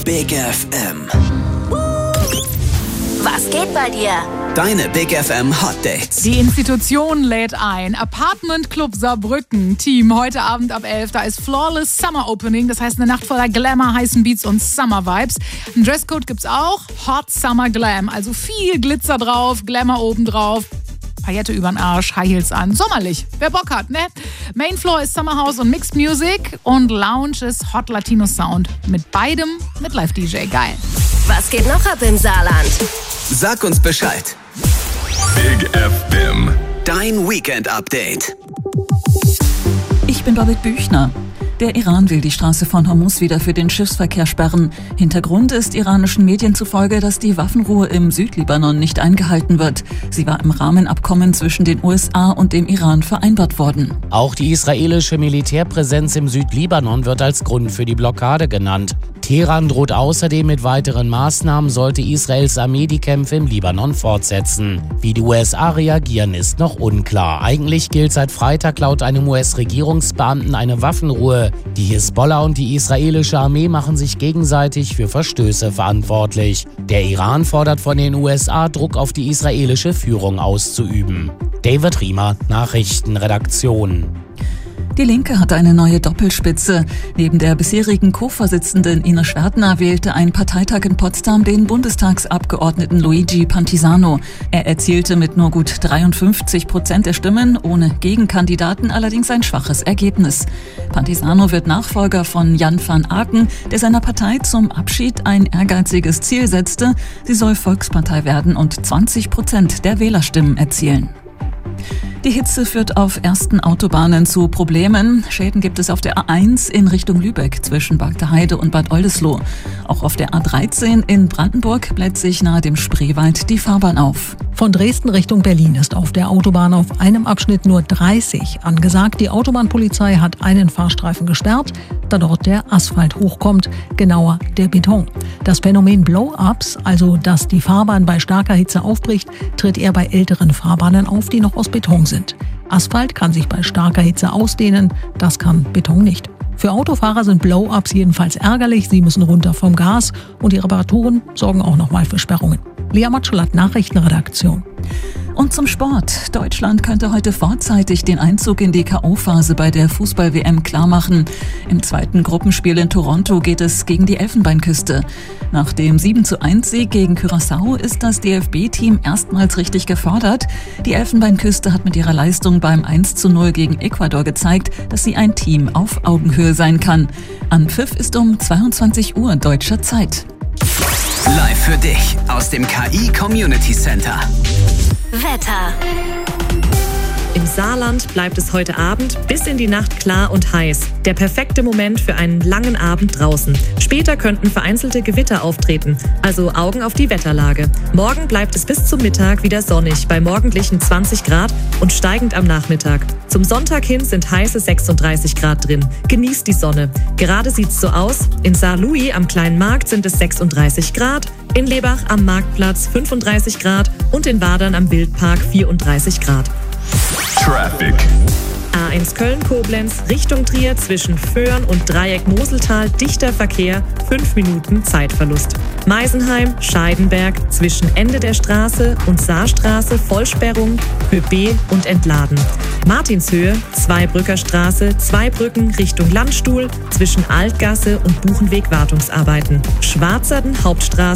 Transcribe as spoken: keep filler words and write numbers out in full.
Big F M. Was geht bei dir? Deine Big F M Hot Dates. Die Institution lädt ein. Apartment Club Saarbrücken. Team, heute Abend ab elf. Da ist Flawless Summer Opening. Das heißt eine Nacht voller Glamour, heißen Beats und Summer Vibes. Ein Dresscode gibt's auch. Hot Summer Glam. Also viel Glitzer drauf, Glamour obendrauf. Paillette übern Arsch, High Heels an. Sommerlich. Wer Bock hat, ne? Main Floor ist Summer House und Mixed Music. Und Lounge ist Hot Latino Sound. Mit beidem mit Live-D J. Geil. Was geht noch ab im Saarland? Sag uns Bescheid. Big F M. Dein Weekend-Update. Ich bin Babette Büchner. Der Iran will die Straße von Hormuz wieder für den Schiffsverkehr sperren. Hintergrund ist iranischen Medien zufolge, dass die Waffenruhe im Südlibanon nicht eingehalten wird. Sie war im Rahmenabkommen zwischen den U S A und dem Iran vereinbart worden. Auch die israelische Militärpräsenz im Südlibanon wird als Grund für die Blockade genannt. Teheran droht außerdem mit weiteren Maßnahmen, sollte Israels Armee die Kämpfe im Libanon fortsetzen. Wie die U S A reagieren, ist noch unklar. Eigentlich gilt seit Freitag laut einem U S-Regierungsbeamten eine Waffenruhe. Die Hisbollah und die israelische Armee machen sich gegenseitig für Verstöße verantwortlich. Der Iran fordert von den U S A, Druck auf die israelische Führung auszuüben. David Riemer, Nachrichtenredaktion. Die Linke hatte eine neue Doppelspitze. Neben der bisherigen Co-Vorsitzenden Ines Schwertner wählte ein Parteitag in Potsdam den Bundestagsabgeordneten Luigi Pantisano. Er erzielte mit nur gut dreiundfünfzig Prozent der Stimmen, ohne Gegenkandidaten allerdings ein schwaches Ergebnis. Pantisano wird Nachfolger von Jan van Aken, der seiner Partei zum Abschied ein ehrgeiziges Ziel setzte. Sie soll Volkspartei werden und zwanzig Prozent der Wählerstimmen erzielen. Die Hitze führt auf ersten Autobahnen zu Problemen. Schäden gibt es auf der A eins in Richtung Lübeck zwischen Bagdaheide und Bad Oldesloe. Auch auf der A dreizehn in Brandenburg bläht sich nahe dem Spreewald die Fahrbahn auf. Von Dresden Richtung Berlin ist auf der Autobahn auf einem Abschnitt nur dreißig angesagt. Die Autobahnpolizei hat einen Fahrstreifen gesperrt, da dort der Asphalt hochkommt, genauer der Beton. Das Phänomen Blow-ups, also dass die Fahrbahn bei starker Hitze aufbricht, tritt eher bei älteren Fahrbahnen auf, die noch aus Beton sind. Asphalt kann sich bei starker Hitze ausdehnen, das kann Beton nicht. Für Autofahrer sind Blow-ups jedenfalls ärgerlich, sie müssen runter vom Gas und die Reparaturen sorgen auch nochmal für Sperrungen. Lea Matschullat, Nachrichtenredaktion. Und zum Sport. Deutschland könnte heute vorzeitig den Einzug in die K O-Phase bei der Fußball-W M klarmachen. Im zweiten Gruppenspiel in Toronto geht es gegen die Elfenbeinküste. Nach dem sieben zu eins Sieg gegen Curaçao ist das D F B-Team erstmals richtig gefordert. Die Elfenbeinküste hat mit ihrer Leistung beim eins zu null gegen Ecuador gezeigt, dass sie ein Team auf Augenhöhe sein kann. Anpfiff ist um zweiundzwanzig Uhr deutscher Zeit. Live für dich aus dem K I Community Center. Wetter. Im Saarland bleibt es heute Abend bis in die Nacht klar und heiß. Der perfekte Moment für einen langen Abend draußen. Später könnten vereinzelte Gewitter auftreten, also Augen auf die Wetterlage. Morgen bleibt es bis zum Mittag wieder sonnig, bei morgendlichen zwanzig Grad und steigend am Nachmittag. Zum Sonntag hin sind heiße sechsunddreißig Grad drin. Genießt die Sonne. Gerade sieht's so aus. In Saar-Louis am Kleinen Markt sind es sechsunddreißig Grad, in Lebach am Marktplatz fünfunddreißig Grad und in Wadern am Wildpark vierunddreißig Grad. Traffic. A eins Köln-Koblenz Richtung Trier zwischen Föhren und Dreieck-Moseltal dichter Verkehr, fünf Minuten Zeitverlust. Meisenheim, Scheidenberg zwischen Ende der Straße und Saarstraße Vollsperrung für B- und Entladen. Martinshöhe, Zweibrücker Straße, Zweibrücken Richtung Landstuhl zwischen Altgasse und Buchenweg Wartungsarbeiten. Schwarzerden Hauptstraße